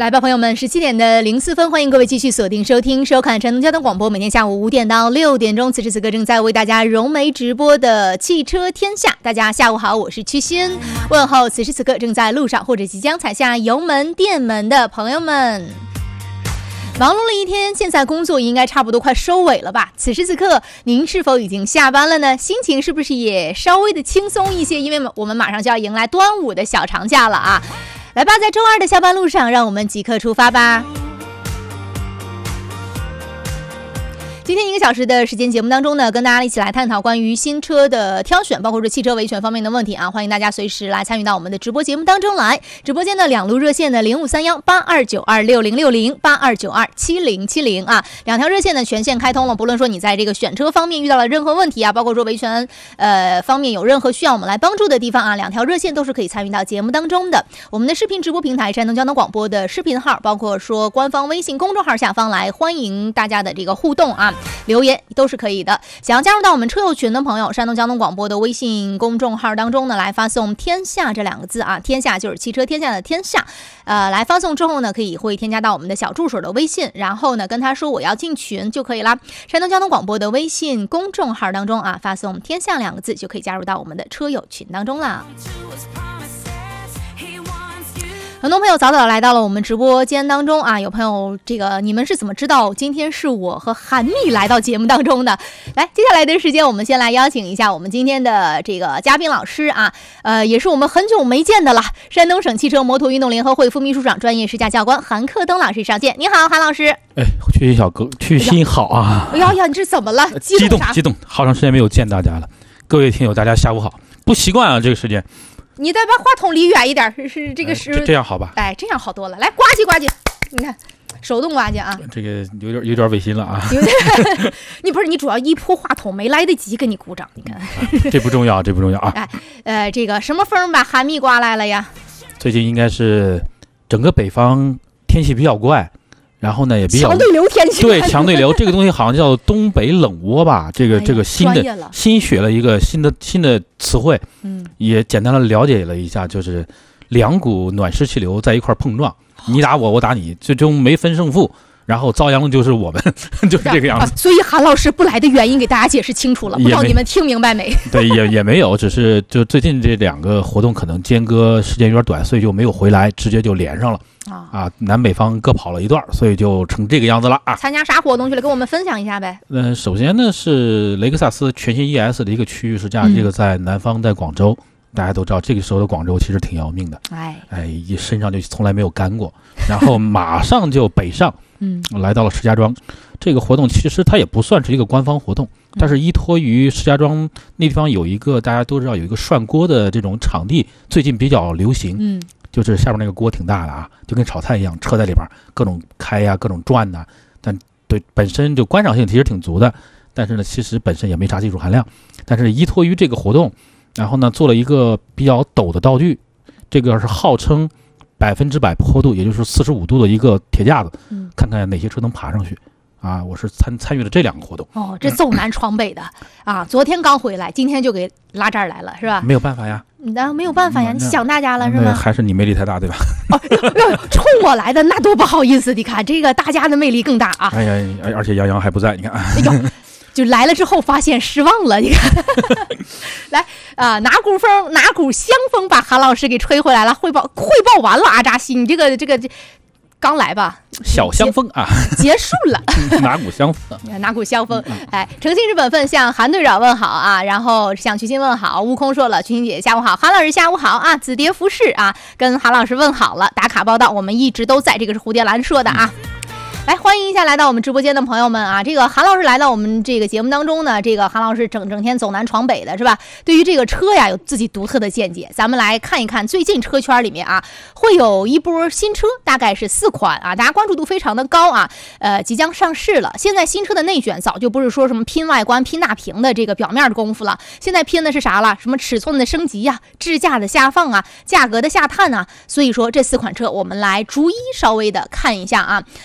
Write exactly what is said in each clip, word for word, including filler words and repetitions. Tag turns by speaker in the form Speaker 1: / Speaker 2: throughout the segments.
Speaker 1: 来吧，朋友们，十七点的零四分，欢迎各位继续锁定收听收看山东交通广播，每天下午五点到六点钟，此时此刻正在为大家融媒直播的汽车天下。大家下午好，我是曲欣，问候此时此刻正在路上或者即将踩下油门电门的朋友们。忙碌了一天，现在工作应该差不多快收尾了吧？此时此刻，您是否已经下班了呢？心情是不是也稍微的轻松一些？因为我们马上就要迎来端午的小长假了啊！来吧，在周二的下班路上，让我们即刻出发吧。今天一个小时的时间节目当中呢，跟大家一起来探讨关于新车的挑选，包括是汽车维权方面的问题啊，欢迎大家随时来参与到我们的直播节目当中来。直播间的两路热线的零五三幺八二九二六零六零八二九二七零七零啊，两条热线呢全线开通了。不论说你在这个选车方面遇到了任何问题啊，包括说维权呃方面有任何需要我们来帮助的地方啊，两条热线都是可以参与到节目当中的。我们的视频直播平台山东交通广播的视频号，包括说官方微信公众号下方来欢迎大家的这个互动啊。留言都是可以的。想要加入到我们车友群的朋友，山东交通广播的微信公众号当中呢，来发送天下这两个字啊，天下就是汽车天下的天下，呃，来发送之后呢，可以会添加到我们的小助手的微信，然后呢跟他说我要进群就可以啦。山东交通广播的微信公众号当中啊，发送天下两个字就可以加入到我们的车友群当中啦。很多朋友早早来到了我们直播间当中啊，有朋友这个你们是怎么知道今天是我和韩蜜来到节目当中的？来，接下来的时间我们先来邀请一下我们今天的这个嘉宾老师啊，呃，也是我们很久没见的了，山东省汽车摩托运动联合会副秘书长、专业试驾教官韩克登老师上线。你好，韩老师。
Speaker 2: 哎，曲欣小哥，曲欣好啊！
Speaker 1: 哎呀呀，你这怎么了？激
Speaker 2: 动
Speaker 1: 啥？
Speaker 2: 激动，好长时间没有见大家了。各位听友，大家下午好。不习惯啊，这个时间。
Speaker 1: 你再把话筒离远一点，是是这个是、
Speaker 2: 哎、这样好吧？
Speaker 1: 哎，这样好多了。来，呱唧呱唧，你看，手动呱唧啊。
Speaker 2: 这个有点有点违心了啊。
Speaker 1: 你不是你主要一扑话筒没来得及给你鼓掌，你看。
Speaker 2: 这不重要，这不重要啊。
Speaker 1: 哎，呃，这个什么风把韩蜜刮来了呀？
Speaker 2: 最近应该是整个北方天气比较怪。然后呢，也比较
Speaker 1: 强对流天气，
Speaker 2: 对强对流这个东西好像叫东北冷窝吧，这个、哎、这个新的新学了一个新的新的词汇，嗯，也简单的了解了一下，就是两股暖湿气流在一块碰撞，你打我，我打你，最终没分胜负，然后遭殃的就是我们，就是这个样子、
Speaker 1: 啊。所以韩老师不来的原因给大家解释清楚了，不知道你们听明白没？
Speaker 2: 对，也也没有，只是就最近这两个活动可能间隔时间有点短，所以就没有回来，直接就连上了。啊, 啊，南北方各跑了一段，所以就成这个样子了啊！
Speaker 1: 参加啥活动去了？跟我们分享一下呗。
Speaker 2: 嗯、呃，首先呢是雷克萨斯全新 E S 的一个区域试驾，嗯、这个在南方，在广州，大家都知道，这个时候的广州其实挺要命的，哎哎，一身上就从来没有干过，然后马上就北上，嗯，来到了石家庄。这个活动其实它也不算是一个官方活动，但是依托于石家庄那地方有一个大家都知道有一个涮锅的这种场地，最近比较流行，嗯。就是下面那个锅挺大的啊，就跟炒菜一样，车在里边各种开呀、啊，各种转呐、啊。但对本身就观赏性其实挺足的，但是呢，其实本身也没啥技术含量。但是依托于这个活动，然后呢做了一个比较陡的道具，这个是号称百分之百坡度，也就是四十五度的一个铁架子，嗯、看看哪些车能爬上去。啊，我是参参与了这两个活动。
Speaker 1: 哦，这走南闯北的、嗯、啊，昨天刚回来，今天就给拉这儿来了，是吧？
Speaker 2: 没有办法呀，
Speaker 1: 那没有办法呀，你想大家了是吗？
Speaker 2: 还是你魅力太大，对吧？
Speaker 1: 哦，冲我来的那多不好意思，你看这个大家的魅力更大啊！
Speaker 2: 哎呀，而且杨洋还不在，你看，哎
Speaker 1: 呦，就来了之后发现失望了，你看，来啊、呃，哪股风哪股香风把韩老师给吹回来了？汇报汇报完了，阿扎西，你这个这个。刚来吧，
Speaker 2: 小香风啊，
Speaker 1: 结束了。
Speaker 2: 哪股香风？
Speaker 1: 哪股香风？哎，诚信是本分，向韩队长问好啊，然后向曲欣问好。悟空说了，曲欣姐下午好，韩老师下午好啊。紫蝶服饰啊，跟韩老师问好了，打卡报道，我们一直都在，这个是蝴蝶兰说的啊。嗯来欢迎一下来到我们直播间的朋友们啊！这个韩老师来到我们这个节目当中呢，这个韩老师整整天走南闯北的是吧？对于这个车呀有自己独特的见解。咱们来看一看最近车圈里面啊，会有一波新车，大概是四款啊，大家关注度非常的高啊，呃，即将上市了。现在新车的内卷早就不是说什么拼外观、拼大屏的这个表面的功夫了，现在拼的是啥了？什么尺寸的升级呀、啊、支架的下放啊、价格的下探啊。所以说这四款车我们来逐一稍微的看一下啊，呃。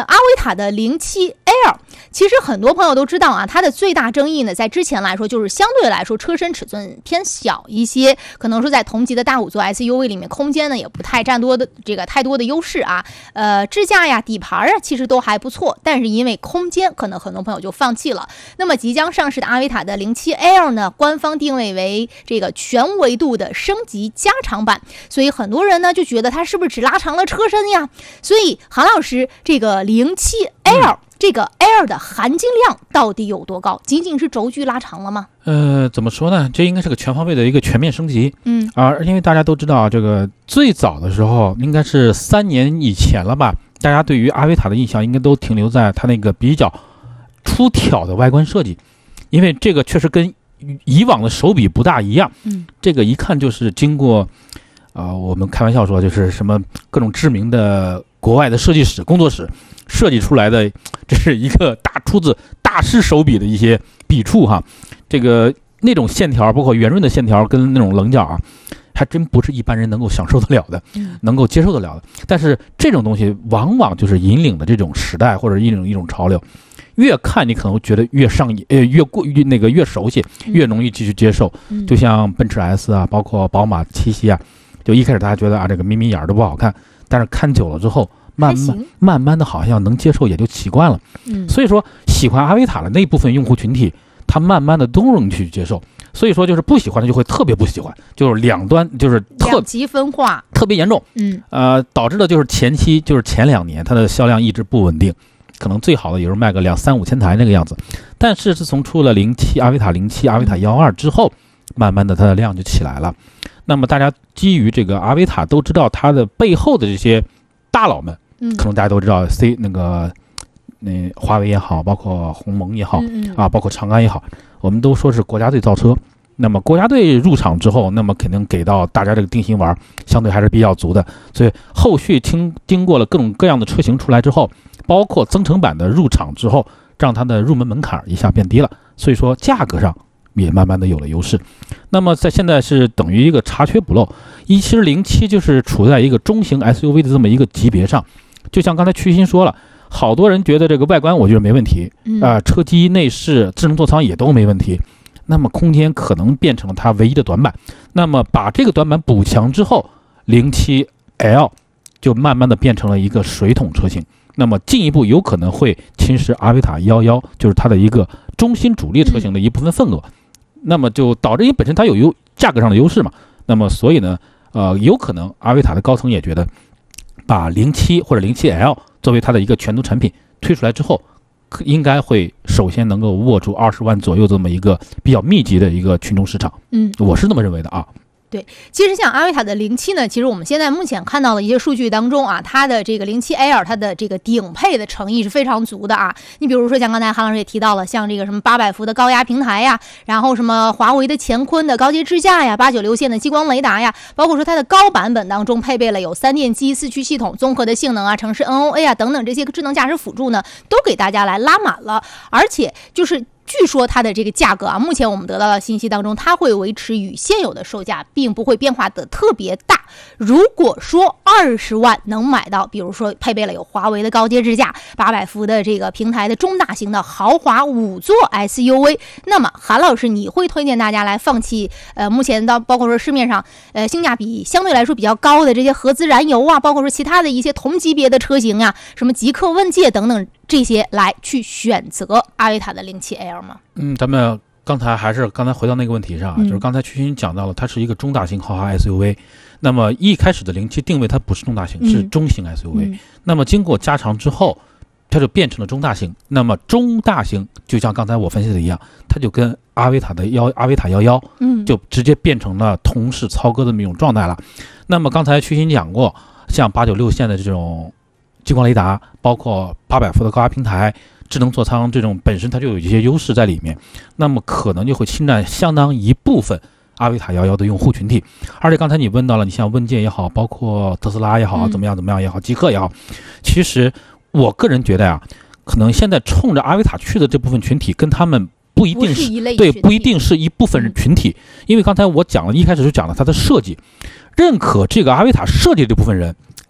Speaker 1: 呃，阿维塔的零七 L， 其实很多朋友都知道啊，它的最大争议呢，在之前来说就是相对来说车身尺寸偏小一些，可能说在同级的大五座 S U V 里面，空间呢也不太占多的这个太多的优势啊。呃，支架呀、底盘啊，其实都还不错，但是因为空间，可能很多朋友就放弃了。那么即将上市的阿维塔的零七 L 呢，官方定位为这个全维度的升级加长版，所以很多人呢就觉得它是不是只拉长了车身呀？所以韩老师，这个零七 L、嗯、这个 L 的含金量到底有多高？仅仅是轴距拉长了吗？
Speaker 2: 呃，怎么说呢？这应该是个全方位的一个全面升级。
Speaker 1: 嗯
Speaker 2: 啊，因为大家都知道，这个最早的时候应该是三年以前了吧？大家对于阿维塔的印象应该都停留在它那个比较出挑的外观设计，因为这个确实跟以往的手比不大一样。
Speaker 1: 嗯，这
Speaker 2: 个一看就是经过，呃，我们开玩笑说就是什么各种知名的国外的设计师工作室设计出来的，这是一个大出自大师手笔的一些笔触哈。这个那种线条，包括圆润的线条跟那种棱角啊，还真不是一般人能够享受得了的，能够接受得了的。但是这种东西往往就是引领的这种时代或者引领一种潮流，越看你可能觉得越上瘾，呃，越过越那个越熟悉，越容易继续接受。就像奔驰 S 啊，包括宝马七系啊，就一开始大家觉得啊这个眯眯眼都不好看，但是看久了之后，慢慢慢慢的好像能接受，也就习惯了。
Speaker 1: 嗯，
Speaker 2: 所以说喜欢阿维塔的那部分用户群体，他慢慢的都容易去接受。所以说就是不喜欢的就会特别不喜欢，就是两端就是特
Speaker 1: 两极分化，
Speaker 2: 特别严重。
Speaker 1: 嗯，
Speaker 2: 呃，导致的就是前期就是前两年它的销量一直不稳定，可能最好的也是卖个两三五千台那个样子。但是自从出了零七阿维塔零七阿维塔幺二之后，慢慢的它的量就起来了。那么大家基于这个阿维塔都知道它的背后的这些大佬们，
Speaker 1: 嗯，
Speaker 2: 可能大家都知道 C 那个那华为也好，包括鸿蒙也好，
Speaker 1: 嗯
Speaker 2: 啊，包括长安也好，我们都说是国家队造车。那么国家队入场之后，那么肯定给到大家这个定心丸相对还是比较足的。所以后续经经过了各种各样的车型出来之后，包括增程版的入场之后，让它的入门门槛一下变低了，所以说价格上也慢慢的有了优势。那么在现在是等于一个查缺补漏，一其实零七就是处在一个中型 S U V 的这么一个级别上。就像刚才曲鑫说了，好多人觉得这个外观我觉得没问题啊、呃，车机内饰智能座舱也都没问题，那么空间可能变成了它唯一的短板。那么把这个短板补强之后，零七 L 就慢慢的变成了一个水桶车型，那么进一步有可能会侵蚀阿维塔一一，就是它的一个中心主力车型的一部分份额。那么就导致因为本身它有优价格上的优势嘛，那么所以呢，呃，有可能阿维塔的高层也觉得，把零七或者零七 L 作为它的一个全都产品推出来之后，应该会首先能够握住二十万左右这么一个比较密集的一个群众市场。
Speaker 1: 嗯，
Speaker 2: 我是这么认为的啊。
Speaker 1: 对，其实像阿维塔的零七呢，其实我们现在目前看到的一些数据当中啊，它的这个零七 L 它的这个顶配的诚意是非常足的啊。你比如说像刚才韩老师也提到了，像这个什么八百伏的高压平台呀，然后什么华为的乾坤的高阶支架呀，八九六线的激光雷达呀，包括说它的高版本当中配备了有三电机、四驱系统、综合的性能啊、城市 N O A 啊等等这些智能驾驶辅助呢，都给大家来拉满了，而且就是。据说它的这个价格啊，目前我们得到的信息当中，它会维持与现有的售价，并不会变化的特别大。如果说二十万能买到，比如说配备了有华为的高阶支架、八百伏的这个平台的中大型的豪华五座 S U V， 那么韩老师你会推荐大家来放弃呃目前到包括说市面上呃性价比相对来说比较高的这些合资燃油啊，包括说其他的一些同级别的车型啊，什么极客问界等等。这些来去选择阿维塔的零七 L 吗？
Speaker 2: 嗯，咱们刚才还是刚才回到那个问题上，嗯、就是刚才曲鑫讲到了，它是一个中大型豪华 S U V。那么一开始的零七定位它不是中大型，嗯、是中型 S U V、嗯。那么经过加长之后，它就变成了中大型。那么中大型就像刚才我分析的一样，它就跟阿维塔的幺阿维塔幺幺，嗯，就直接变成了同时操戈的那种状态了。那么刚才曲鑫讲过，像八九六线的这种。激光雷达，包括八百伏的高压平台、智能座舱，这种本身它就有一些优势在里面，那么可能就会侵占相当一部分阿维塔幺幺的用户群体。而且刚才你问到了，你像问界也好，包括特斯拉也好，怎么样怎么样也好，极客也好，其实我个人觉得呀、啊，可能现在冲着阿维塔去的这部分群体，跟他们不一定是, 是一对，不一定是一部分群体，因为刚才我讲了，一开始就讲了它的设计，认可这个阿维塔设计这部分人。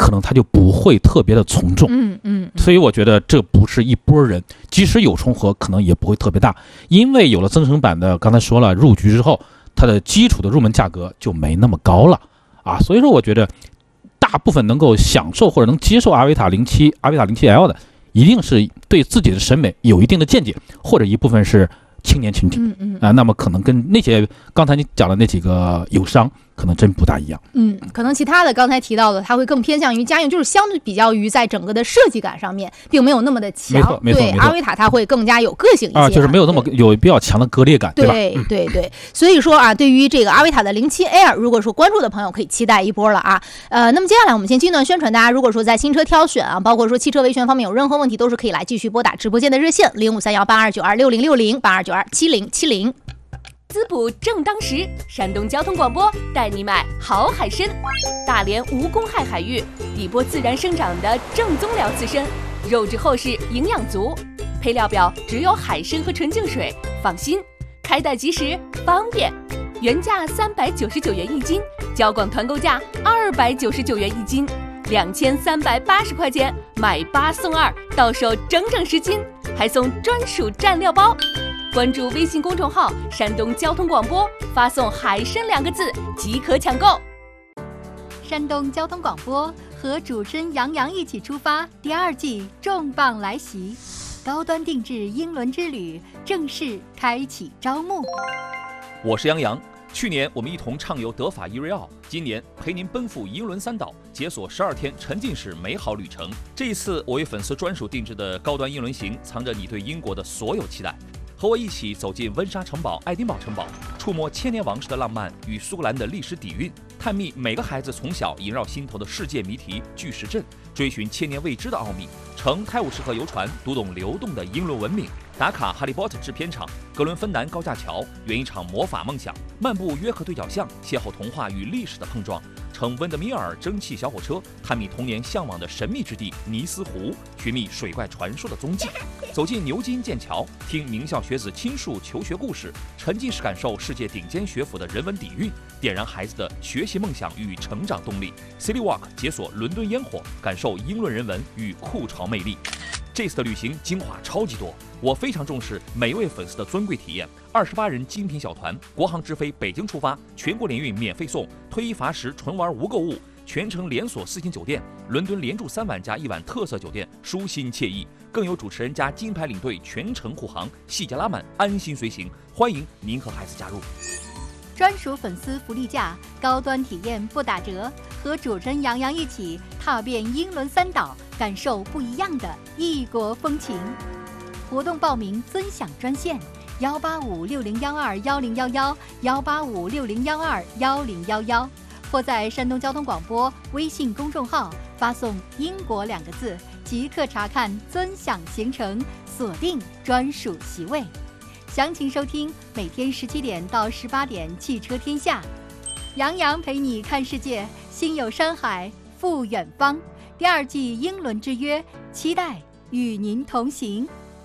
Speaker 2: 可能他就不会特别的从众。
Speaker 1: 嗯嗯，
Speaker 2: 所以我觉得这不是一波人，即使有重合，可能也不会特别大，因为有了增程版的，刚才说了入局之后，它的基础的入门价格就没那么高了啊。所以说，我觉得大部分能够享受或者能接受阿维塔零七、阿维塔零七 L 的，一定是对自己的审美有一定的见解，或者一部分是青年群体。
Speaker 1: 嗯嗯
Speaker 2: 啊，那么可能跟那些刚才你讲的那几个友商可能真不大一样。
Speaker 1: 嗯，可能其他的刚才提到的，它会更偏向于家用，就是相对比较于在整个的设计感上面，并没有那么的强。
Speaker 2: 没错，没错，
Speaker 1: 对，阿维塔它会更加有个性一些
Speaker 2: 啊，就是没有那么有比较强的割裂感，
Speaker 1: 对
Speaker 2: 吧？
Speaker 1: 对对对，所以说啊，对于这个阿维塔的零七 Air， 如果说关注的朋友可以期待一波了啊。呃，那么接下来我们先进段宣传，大家如果说在新车挑选啊，包括说汽车维权方面有任何问题，都是可以来继续拨打直播间的热线零五三幺八二九二六零六零八二九二七零七零。
Speaker 3: 滋补正当时，山东交通广播带你买好海参。大连无公害海域，底波自然生长的正宗辽刺参，肉质厚实，营养足。配料表只有海参和纯净水，放心，开袋即食，方便。原价三百九十九元一斤，交广团购价二百九十九元一斤，两千三百八十块钱买八送二，到手整整十斤，还送专属蘸料包。关注微信公众号山东交通广播，发送海参两个字即可抢购。
Speaker 4: 山东交通广播和主持人杨洋一起出发，第二季重磅来袭，高端定制英伦之旅正式开启招募。
Speaker 5: 我是杨洋，去年我们一同畅游德法伊瑞奥，今年陪您奔赴英伦三岛，解锁十二天沉浸式美好旅程。这一次我为粉丝专属定制的高端英伦行，藏着你对英国的所有期待。和我一起走进温莎城堡、爱丁堡城堡，触摸千年王室的浪漫与苏格兰的历史底蕴，探秘每个孩子从小萦绕心头的世界谜题巨石阵，追寻千年未知的奥秘，乘泰晤士河游船读懂流动的英伦文明，打卡哈利波特制片厂、格伦芬兰高架桥，圆一场魔法梦想，漫步约克对角巷，邂逅童话与历史的碰撞，乘温德米尔蒸汽小火车，探秘童年向往的神秘之地尼斯湖，寻觅水怪传说的踪迹，走进牛津、剑桥，听名校学子倾述求学故事，沉浸式感受世界顶尖学府的人文底蕴，点燃孩子的学习梦想与成长动力。City Walk 解锁伦敦烟火，感受英伦人文与酷潮魅力。这次的旅行精华超级多，我非常重视每位粉丝的尊贵体验。二十八人精品小团，国航直飞北京出发，全国联运免费送，推一罚十，纯玩无购物，全程连锁四星酒店，伦敦连住三晚加一晚特色酒店，舒心惬意。更有主持人加金牌领队全程护航，细节拉满，安心随行。欢迎您和孩子加入。
Speaker 4: 专属粉丝福利价，高端体验不打折，和主持人杨洋一起踏遍英伦三岛，感受不一样的异国风情。活动报名尊享专线幺八五六零幺二幺零幺幺幺八五六零幺二幺零幺幺，或在山东交通广播微信公众号发送“英国”两个字，即刻查看尊享行程，锁定专属席位。详情收听每天十七点到十八点《汽车天下》，杨洋陪你看世界，心有山海赴远方。第二季英伦之约，期待与您同行。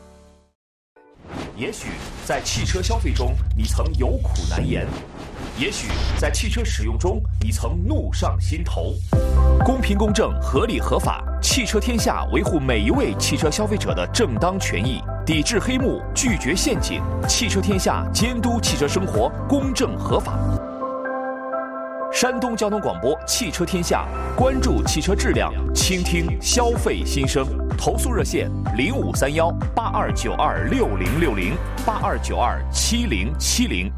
Speaker 5: 也许在汽车消费中，你曾有苦难言；也许在汽车使用中，你曾怒上心头。公平公正、合理合法，汽车天下维护每一位汽车消费者的正当权益，抵制黑幕，拒绝陷阱。汽车天下监督汽车生活公正合法。山东交通广播汽车天下，关注汽车质量，倾听消费心声。投诉热线零五三幺八二九二六零六零八二九二七零七零。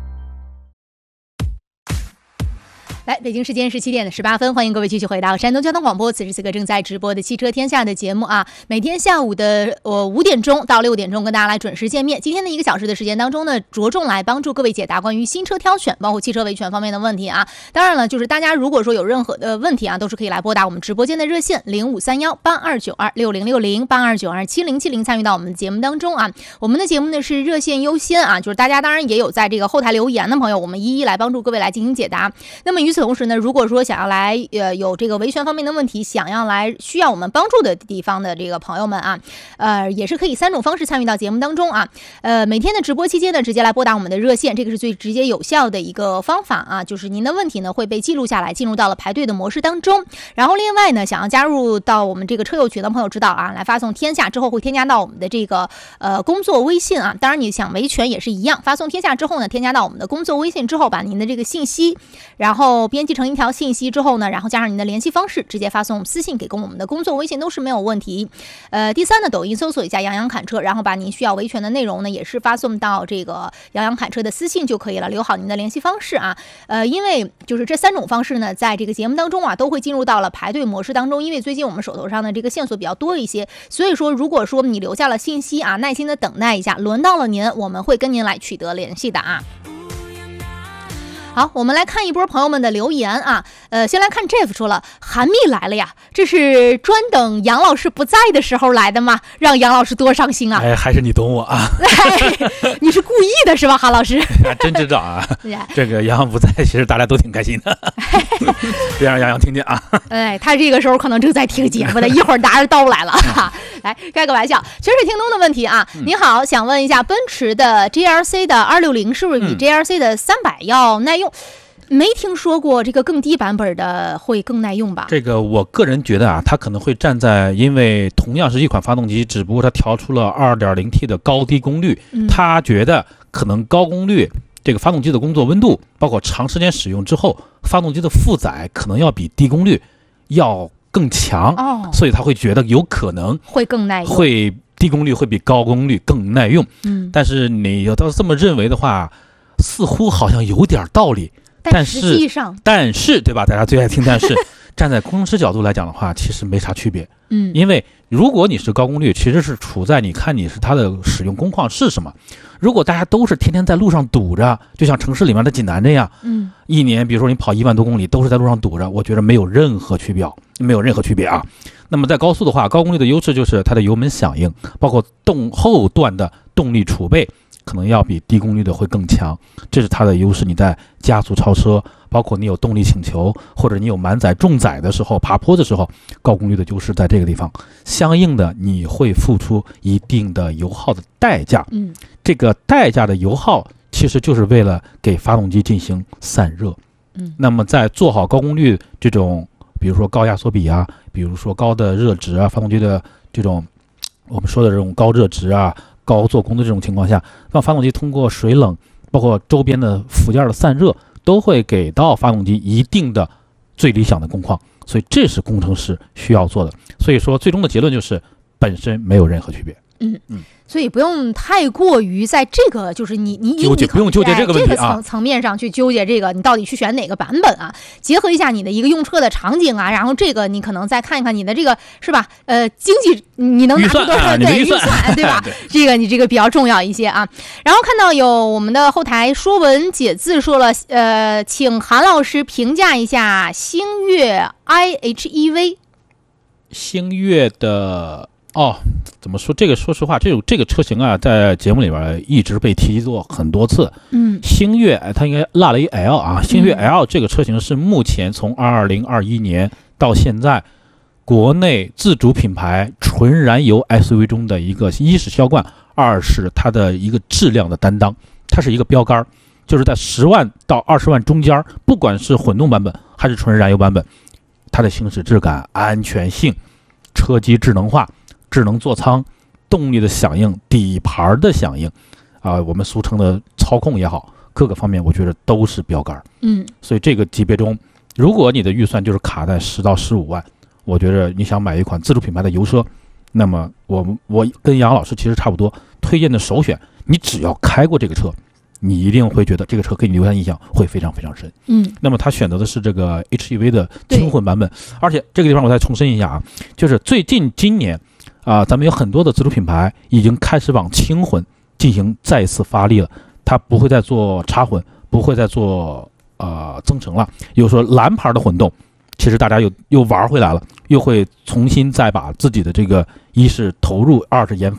Speaker 1: 来，北京时间十七点的十八分，欢迎各位继续回到山东交通广播。此时此刻正在直播的汽车天下的节目啊，每天下午的呃五点钟到六点钟跟大家来准时见面。今天的一个小时的时间当中呢，着重来帮助各位解答关于新车挑选，包括汽车维权方面的问题啊。当然了，就是大家如果说有任何的问题啊，都是可以来拨打我们直播间的热线零五三幺八二九二六零六零八二九二七零七零，参与到我们的节目当中啊。我们的节目呢是热线优先啊，就是大家当然也有在这个后台留言的朋友，我们一一来帮助各位来进行解答。那么与此此同时呢，如果说想要来呃有这个维权方面的问题，想要来需要我们帮助的地方的这个朋友们啊，呃也是可以三种方式参与到节目当中啊。呃每天的直播期间呢，直接来拨打我们的热线，这个是最直接有效的一个方法啊，就是您的问题呢会被记录下来，进入到了排队的模式当中。然后另外呢，想要加入到我们这个车友群的朋友知道啊，来发送天下之后会添加到我们的这个呃工作微信啊。当然你想维权也是一样，发送天下之后呢，添加到我们的工作微信之后，把您的这个信息，然后编辑成一条信息之后呢，然后加上您的联系方式，直接发送私信给我们的工作微信都是没有问题。呃，第三呢，抖音搜索一下杨洋侃车，然后把您需要维权的内容呢，也是发送到这个杨洋侃车的私信就可以了，留好您的联系方式啊。呃，因为就是这三种方式呢，在这个节目当中啊，都会进入到了排队模式当中。因为最近我们手头上的这个线索比较多一些，所以说如果说你留下了信息啊，耐心的等待一下，轮到了您，我们会跟您来取得联系的啊。好，我们来看一波朋友们的留言啊。呃，先来看 Jeff 说了，韩密来了呀，这是专等杨老师不在的时候来的吗？让杨老师多伤心啊！
Speaker 2: 哎，还是你懂我啊！
Speaker 1: 哎、你是故意的是吧，韩老师？
Speaker 2: 真知道啊！这个杨洋不在，其实大家都挺开心的，别让杨洋听见啊！
Speaker 1: 哎，他这个时候可能正在听节目的，一会儿拿着刀来了哈。来，开个玩笑，全是听东的问题啊！嗯、你好，想问一下，奔驰的 G L C 的二六零是不是比 G L C 的三百要耐用？没听说过这个更低版本的会更耐用吧？
Speaker 2: 这个我个人觉得啊，它可能会站在，因为同样是一款发动机，只不过它调出了 二点零 T 的高低功率，嗯、他觉得可能高功率这个发动机的工作温度，包括长时间使用之后，发动机的负载可能要比低功率要更强，哦、所以他会觉得有可能
Speaker 1: 会更耐用，
Speaker 2: 会低功率会比高功率更耐用。嗯，但是你要这么认为的话，似乎好像有点道理。
Speaker 1: 但是，实际上
Speaker 2: 但是对吧？大家最爱听但是，站在工程师角度来讲的话，其实没啥区别。嗯，因为如果你是高功率，其实是处在你看你是它的使用工况是什么。如果大家都是天天在路上堵着，就像城市里面的济南这样，嗯，一年比如说你跑一万多公里都是在路上堵着，我觉得没有任何区别，没有任何区别啊。那么在高速的话，高功率的优势就是它的油门响应，包括动后段的动力储备。可能要比低功率的会更强，这是它的优势。你在加速超车，包括你有动力请求，或者你有满载重载的时候，爬坡的时候，高功率的优势在这个地方。相应的，你会付出一定的油耗的代价。嗯，这个代价的油耗其实就是为了给发动机进行散热。嗯，那么在做好高功率这种，比如说高压缩比啊，比如说高的热值啊，发动机的这种我们说的这种高热值啊。高做工的这种情况下，让发动机通过水冷，包括周边的附件的散热，都会给到发动机一定的最理想的工况，所以这是工程师需要做的。所以说，最终的结论就是本身没有任何区别。
Speaker 1: 嗯嗯，所以不用太过于在这个就是你你
Speaker 2: 纠结，不用纠结这个问题啊，
Speaker 1: 这个层层面上去纠结这个你到底去选哪个版本啊？结合一下你的一个用车的场景啊，然后这个你可能再看一看你的这个是吧？呃，经济你能拿出多少对预算对吧？这个你这个比较重要一些啊。然后看到有我们的后台说文解字说了，呃，请韩老师评价一下星越 I H E V。
Speaker 2: 星越的。哦，怎么说这个？说实话，这种这个车型啊，在节目里边一直被提及过很多次。嗯，星越它应该落了一 L 啊，星越 L 这个车型是目前从二零二一年到现在，国内自主品牌纯燃油 S U V 中的一个，一是销冠，二是它的一个质量的担当，它是一个标杆，就是在十万到二十万中间，不管是混动版本还是纯燃油版本，它的行驶质感、安全性、车机智能化。智能座舱、动力的响应、底盘的响应，啊、呃，我们俗称的操控也好，各个方面我觉得都是标杆。嗯，所以这个级别中，如果你的预算就是卡在十到十五万，我觉得你想买一款自主品牌的油车，那么我我跟杨老师其实差不多，推荐的首选，你只要开过这个车，你一定会觉得这个车给你留下印象会非常非常深。嗯，那么他选择的是这个 H E V 的轻混版本，而且这个地方我再重申一下啊，就是最近今年。啊、呃，咱们有很多的自主品牌已经开始往轻混进行再次发力了，它不会再做插混，不会再做呃增程了。比如说蓝牌的混动，其实大家又又玩回来了，又会重新再把自己的这个一是投入，二是研发，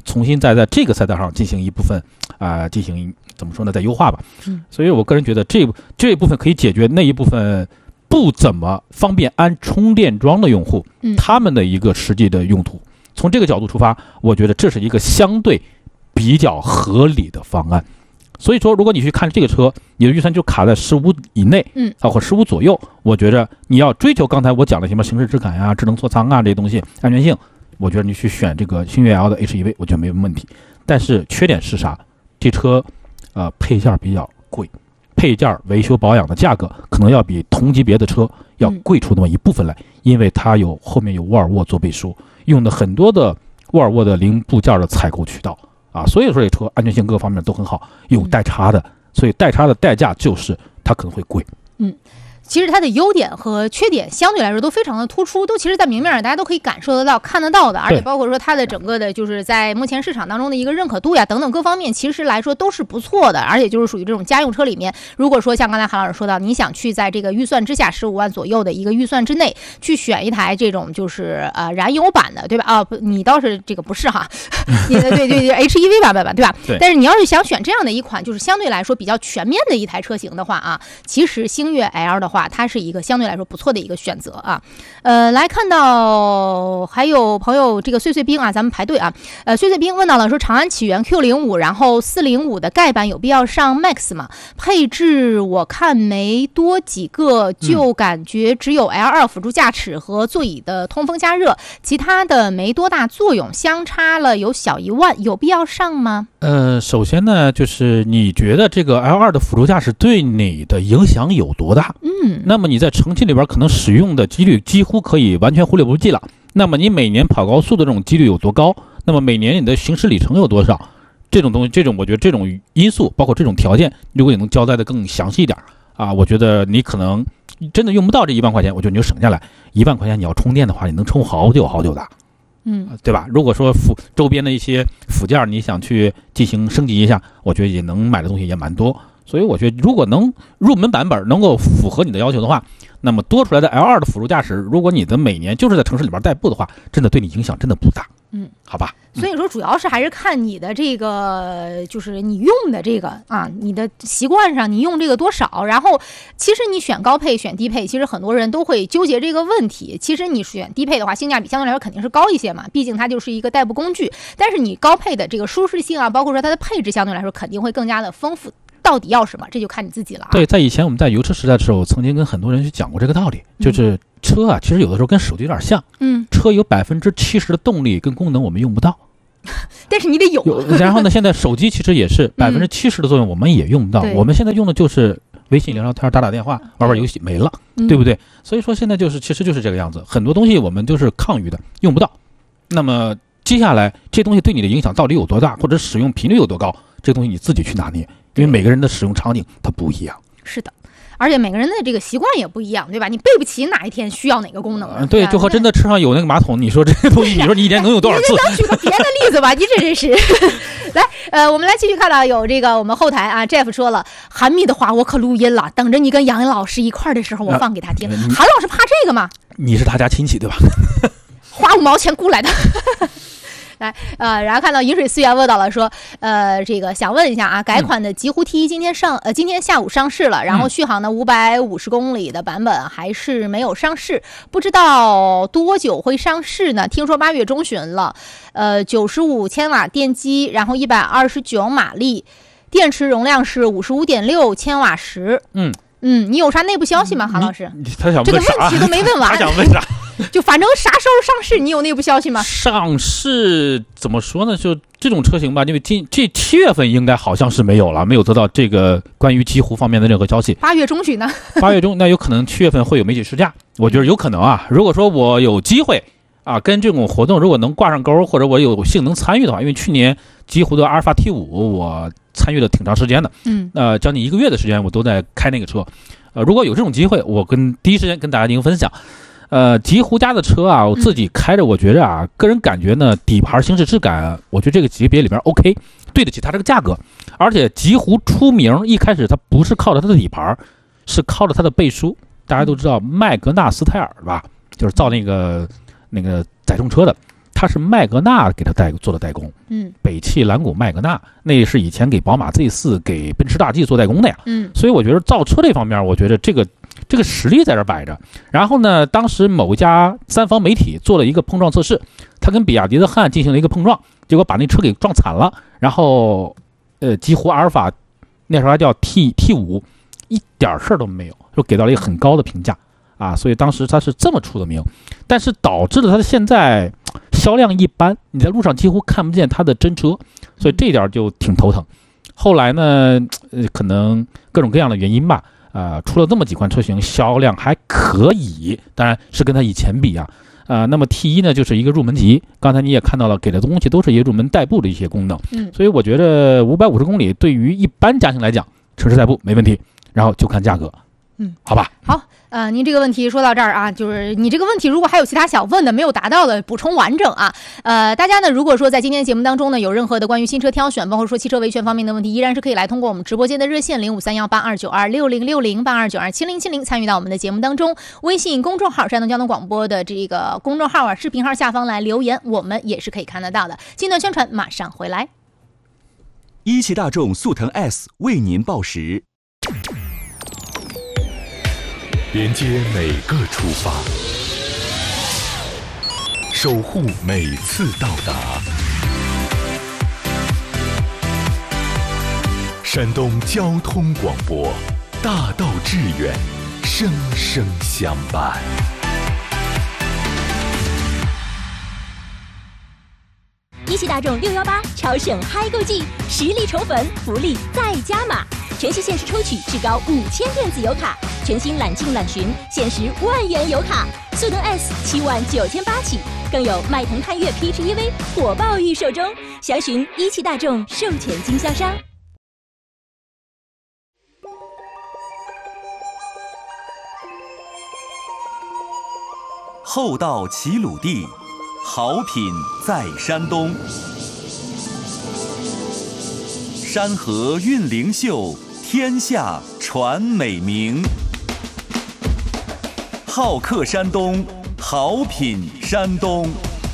Speaker 2: 重新再在这个赛道上进行一部分啊、呃，进行怎么说呢，再优化吧。
Speaker 1: 嗯，
Speaker 2: 所以我个人觉得这这一部分可以解决那一部分不怎么方便安充电桩的用户，
Speaker 1: 嗯，
Speaker 2: 他们的一个实际的用途。从这个角度出发，我觉得这是一个相对比较合理的方案。所以说，如果你去看这个车，你的预算就卡在十五以内，
Speaker 1: 嗯，
Speaker 2: 啊或十五左右，我觉得你要追求刚才我讲的什么行驶质感呀、智能座舱啊这些东西，安全性，我觉得你去选这个星越 L 的 H E V， 我觉得没有问题。但是缺点是啥？这车，呃，配件比较贵，配件维修保养的价格可能要比同级别的车要贵出那么一部分来，嗯、因为它有后面有沃尔沃做背书，用的很多的沃尔沃的零部件的采购渠道。啊，所以说这车安全性各方面都很好，有代差的，所以代差的代价就是它可能会贵。
Speaker 1: 嗯，其实它的优点和缺点相对来说都非常的突出，都其实在明面上大家都可以感受得到、看得到的，而且包括说它的整个的就是在目前市场当中的一个认可度呀等等各方面，其实来说都是不错的，而且就是属于这种家用车里面，如果说像刚才韩老师说到，你想去在这个预算之下十五万左右的一个预算之内去选一台这种就是呃燃油版的，对吧？啊，你倒是这个不是哈，你的对对对 H E V 版本吧，对吧？
Speaker 2: 对。
Speaker 1: 但是你要是想选这样的一款就是相对来说比较全面的一台车型的话啊，其实星越 L 的话，它是一个相对来说不错的一个选择啊。呃，来看到还有朋友这个碎碎冰啊，咱们排队啊。呃，碎碎冰问到了说，长安启源 Q 零五，然后四零五的盖板有必要上 Max 吗？配置我看没多几个，就感觉只有 L 二 辅助驾驶和座椅的通风加热，其他的没多大作用，相差了有小一万，有必要上吗？
Speaker 2: 呃，首先呢，就是你觉得这个 L 二 的辅助驾驶对你的影响有多大？
Speaker 1: 嗯，
Speaker 2: 那么你在城区里边可能使用的几率几乎可以完全忽略不计了。那么你每年跑高速的这种几率有多高？那么每年你的行驶里程有多少？这种东西，这种我觉得这种因素，包括这种条件，如果你能交代的更详细一点啊，我觉得你可能真的用不到这一万块钱，我觉得你就省下来。一万块钱你要充电的话，你能充好久好久的。
Speaker 1: 嗯，
Speaker 2: 对吧？如果说附周边的一些附件你想去进行升级一下，我觉得也能买的东西也蛮多。所以我觉得如果能入门版本能够符合你的要求的话，那么多出来的 L 二 的辅助驾驶，如果你的每年就是在城市里边代步的话，真的对你影响真的不大。
Speaker 1: 嗯，
Speaker 2: 好吧。
Speaker 1: 所以说主要是还是看你的这个就是你用的这个啊，你的习惯上你用这个多少，然后其实你选高配选低配，其实很多人都会纠结这个问题。其实你选低配的话，性价比相对来说肯定是高一些嘛，毕竟它就是一个代步工具。但是你高配的这个舒适性啊，包括说它的配置相对来说肯定会更加的丰富。到底要什么，这就看你自己了啊。
Speaker 2: 对，在以前我们在油车时代的时候，曾经跟很多人去讲过这个道理，就是车啊，其实有的时候跟手机有点像。
Speaker 1: 嗯，
Speaker 2: 车有百分之七十的动力跟功能我们用不到，
Speaker 1: 但是你得有。
Speaker 2: 有然后呢，现在手机其实也是百分之七十的作用我们也用不到，
Speaker 1: 嗯、
Speaker 2: 我们现在用的就是微信聊聊天、打打电话、玩玩游戏，没了，
Speaker 1: 嗯、
Speaker 2: 对不对？所以说现在就是其实就是这个样子，很多东西我们就是抗拒的，用不到。那么接下来这东西对你的影响到底有多大，或者使用频率有多高，这东西你自己去拿捏。因为每个人的使用场景它不一样，
Speaker 1: 是的，而且每个人的这个习惯也不一样，对吧？你背不起哪一天需要哪个功能、啊
Speaker 2: 嗯、对，就和真的车上有那个马桶，你说这个东西，你说你一年能用多少次？
Speaker 1: 你举个别的例子吧，你这真是。来，呃，我们来继续看到有这个我们后台啊 ，Jeff 说了，韩密的话我可录音了，等着你跟杨老师一块儿的时候，我放给他听。
Speaker 2: 啊、
Speaker 1: 韩老师怕这个吗？
Speaker 2: 你是他家亲戚对吧？
Speaker 1: 花五毛钱雇来的。来，呃，然后看到饮水思源问到了，说，呃，这个想问一下啊，改款的极狐 T 今天上，呃，今天下午上市了，然后续航呢五百五十公里的版本还是没有上市，不知道多久会上市呢？听说八月中旬了，呃，九十五千瓦电机，然后一百二十九马力，电池容量是五十五点六千瓦时。嗯嗯，你有啥内部消息吗，韩老师？
Speaker 2: 他想问
Speaker 1: 这个问题都没问完，
Speaker 2: 他想问啥？
Speaker 1: 就反正啥时候上市，你有内部消息吗？
Speaker 2: 上市怎么说呢？就这种车型吧，因为今这七月份应该好像是没有了，没有得到这个关于极狐方面的任何消息。
Speaker 1: 八月中旬呢？
Speaker 2: 八月中那有可能七月份会有媒体试驾，我觉得有可能啊。如果说我有机会啊，跟这种活动如果能挂上钩，或者我有幸能参与的话，因为去年极狐的阿尔法 T 五我参与了挺长时间的，
Speaker 1: 嗯，
Speaker 2: 呃，将近一个月的时间我都在开那个车，呃，如果有这种机会，我跟第一时间跟大家进行分享。呃，极狐家的车啊，我自己开着，我觉着啊，嗯、个人感觉呢，底盘行驶质感，我觉得这个级别里边 OK， 对得起它这个价格。而且极狐出名一开始它不是靠着它的底盘，是靠着它的背书。大家都知道麦格纳斯泰尔吧，就是造那个那个载重车的， 它是麦格纳给它代做的代工，
Speaker 1: 嗯，
Speaker 2: 北汽蓝谷麦格纳，那是以前给宝马 Z 四、给奔驰大 G 做代工的呀，
Speaker 1: 嗯，
Speaker 2: 所以我觉得造车这方面，我觉得这个这个实力在这摆着。然后呢，当时某一家三方媒体做了一个碰撞测试，他跟比亚迪的汉进行了一个碰撞，结果把那车给撞惨了，然后呃，极狐阿尔法那时候还叫 T T 五，一点事儿都没有，就给到了一个很高的评价。啊，所以当时它是这么出的名，但是导致了它的现在销量一般，你在路上几乎看不见它的真车，所以这点就挺头疼。后来呢，呃，可能各种各样的原因吧，啊、呃，出了这么几款车型，销量还可以，当然是跟它以前比啊，啊、呃，那么 T 一呢就是一个入门级，刚才你也看到了，给的东西都是一些入门代步的一些功能，
Speaker 1: 嗯，
Speaker 2: 所以我觉得五百五十公里对于一般家庭来讲，城市代步没问题，然后就看价格，
Speaker 1: 嗯，
Speaker 2: 好吧，
Speaker 1: 好。呃，您这个问题说到这儿啊，就是你这个问题如果还有其他想问的没有达到的，补充完整啊。呃，大家呢如果说在今天的节目当中呢有任何的关于新车挑选，包括说汽车维权方面的问题，依然是可以来通过我们直播间的热线零五三幺八二九二六零六零八二九二七零七零参与到我们的节目当中。微信公众号山东交通广播的这个公众号啊，视频号下方来留言，我们也是可以看得到的。近段宣传马上回来。
Speaker 6: 一汽大众速腾 S 为您报时。连接每个出发，守护每次到达。山东交通广播，大道致远，生生相伴。
Speaker 7: 一汽大众六一八超省嗨购季，实力宠粉，福利再加码。全系限时抽取至高五千电子油卡，全新揽境揽巡限时万元油卡，速腾 S 七万九千八起，更有迈腾探岳 P H E V 火爆预售中，详询一汽大众授权经销商。
Speaker 6: 厚道齐鲁地，好品在山东。山河韵灵秀，天下传美名。好客山东，好品山东。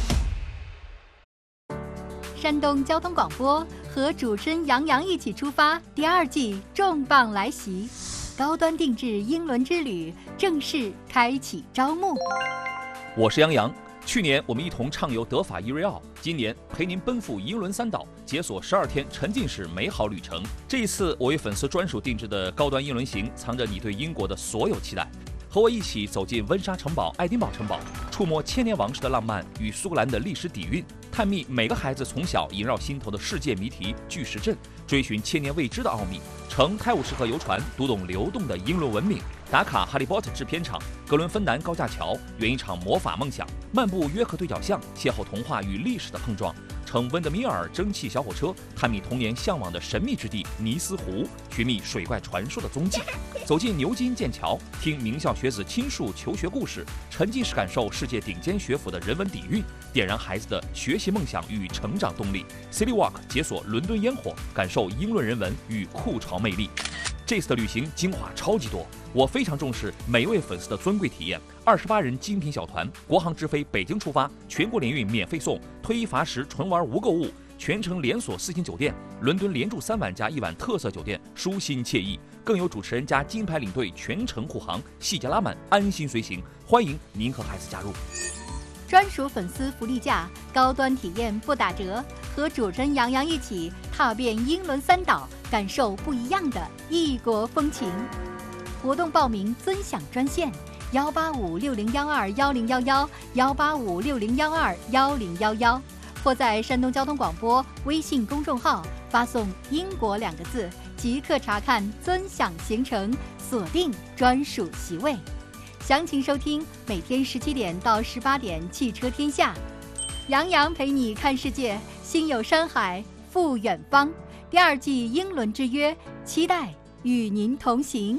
Speaker 4: 山东交通广播和主持人杨洋一起出发，第二季重磅来袭，高端定制英伦之旅正式开启招募。
Speaker 5: 我是杨洋。去年我们一同畅游德法伊瑞奥，今年陪您奔赴英伦三岛，解锁十二天沉浸式美好旅程。这一次我为粉丝专属定制的高端英伦行，藏着你对英国的所有期待。和我一起走进温莎城堡、爱丁堡城堡，触摸千年王室的浪漫与苏格兰的历史底蕴，探秘每个孩子从小萦绕心头的世界谜题巨石阵，追寻千年未知的奥秘。乘泰晤士河游船，读懂流动的英伦文明。打卡哈利波特制片厂，格伦芬南高架桥，圆一场魔法梦想；漫步约克对角巷，邂逅童话与历史的碰撞；乘温德米尔蒸汽小火车，探秘童年向往的神秘之地尼斯湖，寻觅水怪传说的踪迹；走进牛津剑桥，听名校学子倾述求学故事，沉浸式感受世界顶尖学府的人文底蕴，点燃孩子的学习梦想与成长动力。City Walk 解锁伦敦烟火，感受英伦人文与酷潮魅力。这次的旅行精华超级多，我非常重视每位粉丝的尊贵体验。二十八人精品小团，国航直飞北京出发，全国联运免费送，推一罚十，纯玩无购物，全程连锁四星酒店，伦敦连住三晚加一晚特色酒店，舒心惬意。更有主持人加金牌领队全程护航，细节拉满，安心随行。欢迎您和孩子加入。
Speaker 4: 专属粉丝福利价，高端体验不打折，和主持人杨洋一起踏遍英伦三岛，感受不一样的异国风情。活动报名尊享专线幺八五六零幺二幺零幺幺幺八五六零幺二幺零幺幺，或在山东交通广播微信公众号发送“英国”两个字，即刻查看尊享行程，锁定专属席位。详情收听每天十七点到十八点《汽车天下》，杨洋陪你看世界，心有山海赴远方。第二季英伦之约，期待与您同行。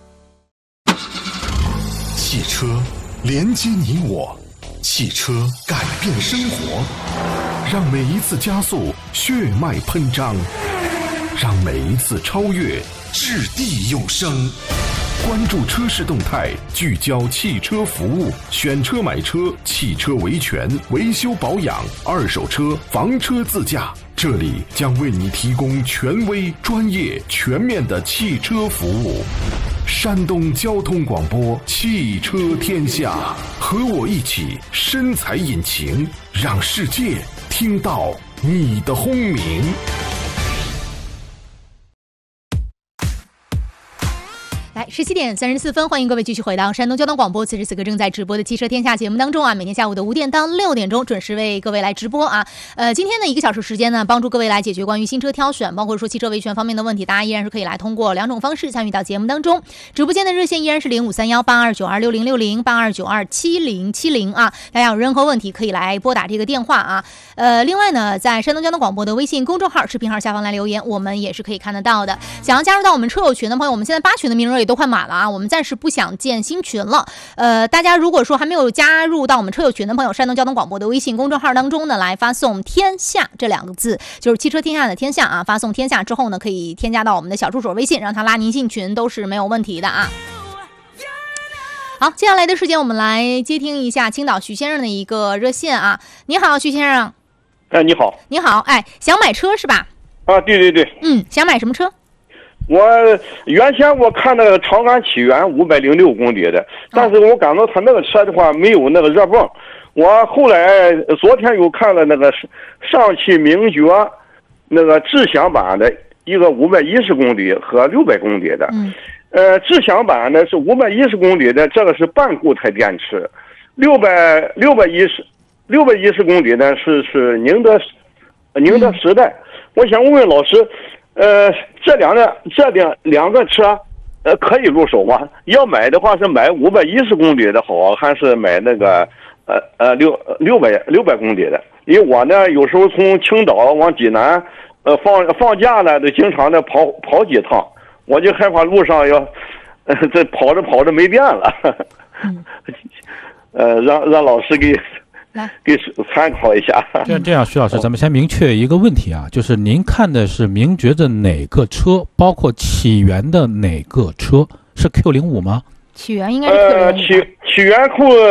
Speaker 8: 汽车连接你我，汽车改变生活，让每一次加速血脉喷张，让每一次超越掷地有声。 关注车市动态，聚焦汽车服务，选车买车，汽车维权、维修保养、二手车、房车自驾，这里将为你提供权威、专业、全面的汽车服务。山东交通广播汽车天下，和我一起深踩引擎，让世界听到你的轰鸣。
Speaker 1: 来，十七点三十四分，欢迎各位继续回到山东交通广播。此时此刻正在直播的汽车天下节目当中啊，每天下午的五点到六点钟准时为各位来直播啊。呃，今天的一个小时时间呢，帮助各位来解决关于新车挑选，包括说汽车维权方面的问题，大家依然是可以来通过两种方式参与到节目当中。直播间的热线依然是零五三幺八二九二六零六零八二九二七零七零啊，大家有任何问题可以来拨打这个电话啊。呃，另外呢，在山东交通广播的微信公众号、视频号下方来留言，我们也是可以看得到的。想要加入到我们车友群的朋友，我们现在八群的名额也都快满了啊，我们暂时不想建新群了。呃，大家如果说还没有加入到我们车友群的朋友，山东交通广播的微信公众号当中呢，来发送天下这两个字，就是汽车天下的天下啊，发送天下之后呢，可以添加到我们的小助手微信，让他拉您进群都是没有问题的啊。好，接下来的时间我们来接听一下青岛徐先生的一个热线啊。你好，徐先生。
Speaker 9: 哎，你好。
Speaker 1: 你好，哎，想买车是吧？
Speaker 9: 啊，对对对。
Speaker 1: 嗯，想买什么车？
Speaker 9: 我原先我看那个长安启源五百零六公里的，但是我感到他那个车的话没有那个热泵。我后来昨天又看了那个上汽名爵那个智享版的一个五百一十公里和六百公里的。嗯。呃，智享版呢是五百一十公里的，这个是半固态电池；六百六百一十六百一十公里呢是是宁德宁德时代。嗯、我想问问老师。呃，这两个这两两个车，呃，可以入手吗？要买的话是买五百一十公里的好，还是买那个呃呃六六百六百公里的？因为我呢，有时候从青岛往济南，呃放放假呢，都经常的跑跑几趟，我就害怕路上要，呃，这跑着跑着没电了。嗯、呃，让让老师给。来，给参考一下。
Speaker 2: 这样这样，徐老师，咱们先明确一个问题啊，就是您看的是名爵的哪个车，包括启源的哪个车？是 Q 零五吗？
Speaker 1: 启源应该是 Q 零五。
Speaker 9: 呃，启启源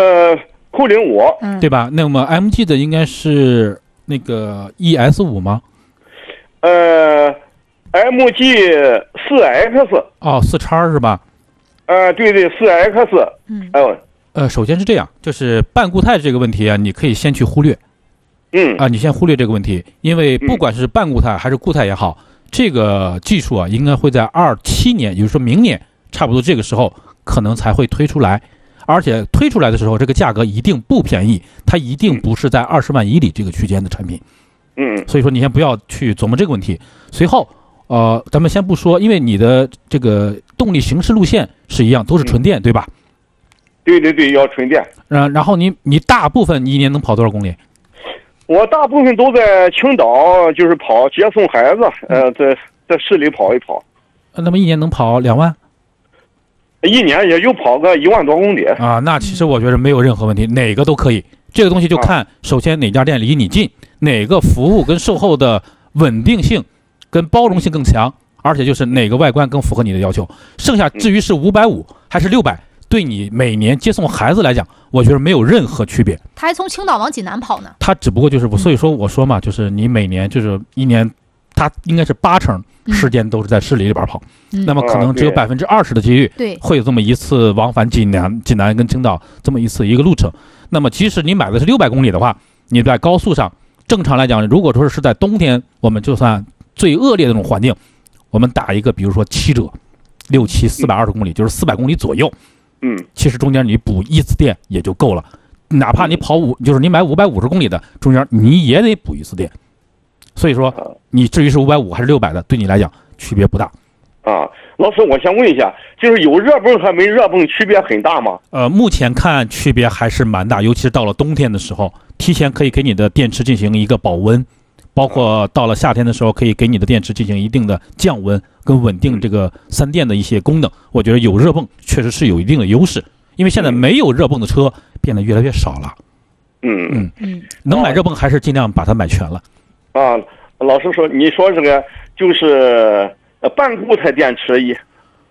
Speaker 9: Q Q 零五，
Speaker 2: 嗯，对吧？那么 M G 的应该是那个 E S 五吗？
Speaker 9: 呃 ，M G 四 X。
Speaker 2: 哦，四叉是吧？
Speaker 9: 呃，对对，四 X。嗯。哎呦。
Speaker 2: 呃，首先是这样，就是半固态这个问题啊，你可以先去忽略，
Speaker 9: 嗯
Speaker 2: 啊，你先忽略这个问题，因为不管是半固态还是固态也好，嗯、这个技术啊，应该会在二七年，也就是说明年差不多这个时候可能才会推出来，而且推出来的时候，这个价格一定不便宜，它一定不是在二十万以里这个区间的产品，
Speaker 9: 嗯，
Speaker 2: 所以说你先不要去琢磨这个问题。随后，呃，咱们先不说，因为你的这个动力行驶路线是一样，都是纯电，嗯、对吧？
Speaker 9: 对对对，要纯电。
Speaker 2: 嗯，然后你你大部分你一年能跑多少公里？
Speaker 9: 我大部分都在青岛，就是跑接送孩子，呃，在在市里跑一跑。
Speaker 2: 那么一年能跑两万？
Speaker 9: 一年也就跑个一万多公里
Speaker 2: 啊。那其实我觉得没有任何问题，哪个都可以。这个东西就看首先哪家店离你近，哪个服务跟售后的稳定性跟包容性更强，而且就是哪个外观更符合你的要求。剩下至于是五百五还是六百。对你每年接送孩子来讲，我觉得没有任何区别。
Speaker 1: 他还从青岛往济南跑呢。
Speaker 2: 他只不过就是，所以说我说嘛，就是你每年就是一年，他应该是八成时间都是在市里里边跑，嗯、那么可能只有百分之二十的几率会有这么一次往返济南、济南跟青岛这么一次一个路程。那么即使你买的是六百公里的话，你在高速上，正常来讲，如果说是在冬天，我们就算最恶劣的那种环境，我们打一个，比如说七折，六七四百二十公里，就是四百公里左右。
Speaker 9: 嗯，
Speaker 2: 其实中间你补一次电也就够了，哪怕你跑五，就是你买五百五十公里的，中间你也得补一次电。所以说，你至于是五百五还是六百的，对你来讲区别不大。
Speaker 9: 啊，老师，我想问一下，就是有热泵和没热泵区别很大吗？
Speaker 2: 呃，目前看区别还是蛮大，尤其是到了冬天的时候，提前可以给你的电池进行一个保温。包括到了夏天的时候，可以给你的电池进行一定的降温跟稳定这个三电的一些功能。我觉得有热泵确实是有一定的优势，因为现在没有热泵的车变得越来越少了。
Speaker 9: 嗯
Speaker 2: 嗯嗯，能买热泵还是尽量把它买全了。
Speaker 9: 啊，老师说，你说这个就是呃半固态电池一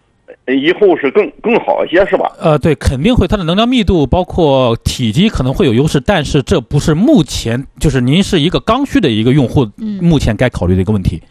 Speaker 9: 以后是更更好一些，是吧？
Speaker 2: 呃，对，肯定会，它的能量密度包括体积可能会有优势，但是这不是目前就是您是一个刚需的一个用户，目前该考虑的一个问题。